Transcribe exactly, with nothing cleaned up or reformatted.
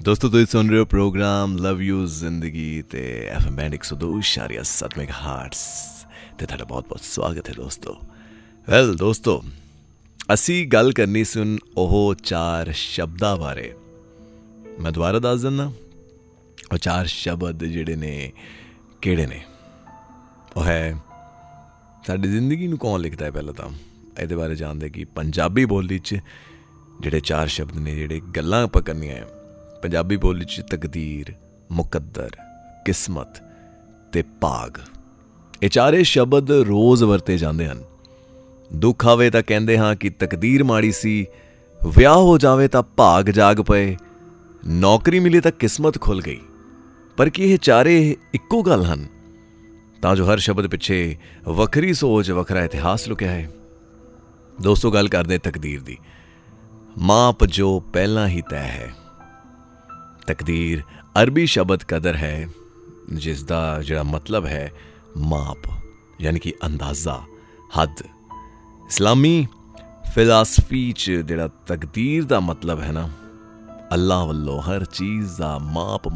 दोस्तों ਤੁਸੀਂ ਸੁਣ ਰਹੇ ਹੋ ਪ੍ਰੋਗਰਾਮ ਲਵ ਯੂ ਜ਼ਿੰਦਗੀ ਤੇ ਐਫ ਐਮ ਬੈਂਡ ਇੱਕ ਸੌ ਦੋ ਇਸ਼ਾਰੀਆ ਸੱਤ ਮੈਗਾ ਹਾਰਟਸ ਤੇ ਤੁਹਾਡਾ ਬਹੁਤ ਬਹੁਤ ਸਵਾਗਤ ਹੈ ਦੋਸਤੋ। ਵੈਲ ਦੋਸਤੋ, ਅਸੀਂ ਗੱਲ ਕਰਨੀ ਸੁਣ ਉਹ ਚਾਰ ਸ਼ਬਦਾਂ ਬਾਰੇ। ਮੈਂ ਦੁਬਾਰਾ ਦੱਸ ਦਿੰਦਾ, ਉਹ ਚਾਰ ਸ਼ਬਦ ਜਿਹੜੇ ਨੇ ਕਿਹੜੇ ਨੇ। ਉਹ ਹੈ ਸਾਡੀ ਜ਼ਿੰਦਗੀ ਨੂੰ ਕੌਣ ਲਿਖਦਾ ਹੈ। ਪਹਿਲਾਂ ਤਾਂ ਇਹਦੇ ਬਾਰੇ ਜਾਣਦੇ ਕਿ ਪੰਜਾਬੀ ਬੋਲੀ 'ਚ ਜਿਹੜੇ ਚਾਰ ਸ਼ਬਦ ਨੇ, ਜਿਹੜੇ ਗੱਲਾਂ ਆਪਾਂ ਕਰਨੀਆਂ ਹੈ ਪੰਜਾਬੀ ਬੋਲੀ 'ਚ, ਤਕਦੀਰ, ਮੁਕੱਦਰ, ਕਿਸਮਤ ਤੇ ਭਾਗ। ਇਹ ਚਾਰੇ ਸ਼ਬਦ ਰੋਜ਼ ਵਰਤੇ ਜਾਂਦੇ ਹਨ। ਦੁੱਖ ਆਵੇ ਤਾਂ ਕਹਿੰਦੇ ਹਾਂ ਕਿ ਤਕਦੀਰ ਮਾੜੀ ਸੀ, ਵਿਆਹ ਹੋ ਜਾਵੇ ਤਾਂ ਭਾਗ ਜਾਗ ਪਏ, ਨੌਕਰੀ ਮਿਲੀ ਤਾਂ ਕਿਸਮਤ ਖੁੱਲ੍ਹ ਗਈ। ਪਰ ਕੀ ਇਹ ਚਾਰੇ ਇੱਕੋ ਗੱਲ ਹਨ? ਤਾਂ ਜੋ ਹਰ ਸ਼ਬਦ ਪਿੱਛੇ ਵੱਖਰੀ ਸੋਚ, ਵੱਖਰਾ ਇਤਿਹਾਸ ਲੁਕਿਆ ਹੈ। ਦੋਸਤੋ, ਗੱਲ ਕਰਦੇ ਤਕਦੀਰ ਦੀ। ਮਾਪ ਜੋ ਪਹਿਲਾਂ ਹੀ ਤੈਅ ਹੈ। ਤਕਦੀਰ ਅਰਬੀ ਸ਼ਬਦ ਕਦਰ ਹੈ, ਜਿਸ ਦਾ ਜਿਹੜਾ ਮਤਲਬ ਹੈ ਮਾਪ, ਯਾਨੀ ਕਿ ਅੰਦਾਜ਼ਾ, ਹੱਦ। ਇਸਲਾਮੀ ਫਿਲਾਸਫੀ 'ਚ ਜਿਹੜਾ ਤਕਦੀਰ ਦਾ ਮਤਲਬ ਹੈ ਨਾ, ਅੱਲਾ ਵੱਲੋਂ ਹਰ ਚੀਜ਼ ਦਾ ਮਾਪ